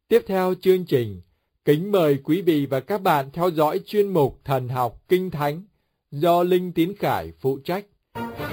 Tiếp theo chương trình, kính mời quý vị và các bạn theo dõi chuyên mục Thần học Kinh Thánh do Linh Tín Khải phụ trách.